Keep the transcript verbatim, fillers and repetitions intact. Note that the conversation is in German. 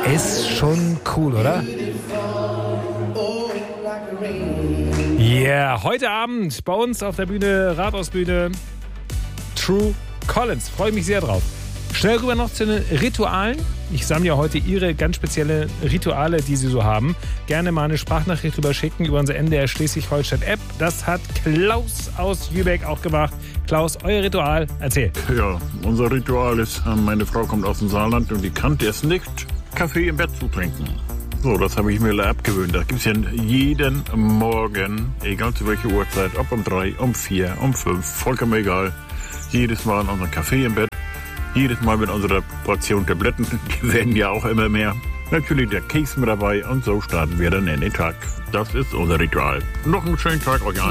Ist schon cool, oder? Ja, yeah, heute Abend bei uns auf der Bühne, Rathausbühne, True Collins. Freue mich sehr drauf. Schnell rüber noch zu den Ritualen. Ich sammle ja heute Ihre ganz spezielle Rituale, die Sie so haben. Gerne mal eine Sprachnachricht rüber schicken über unsere N D R Schleswig-Holstein-App. Das hat Klaus aus Lübeck auch gemacht. Klaus, euer Ritual, erzähl. Ja, unser Ritual ist, meine Frau kommt aus dem Saarland und die kannte es nicht, Kaffee im Bett zu trinken. So, das habe ich mir abgewöhnt. Das gibt es ja jeden Morgen, egal zu welcher Uhrzeit, ob um drei, um vier, um fünf, vollkommen egal. Jedes Mal unseren Kaffee im Bett. Jedes Mal mit unserer Portion Tabletten, die werden ja auch immer mehr. Natürlich der Keks mit dabei und so starten wir dann in den Tag. Das ist unser Ritual. Noch einen schönen Tag euch allen.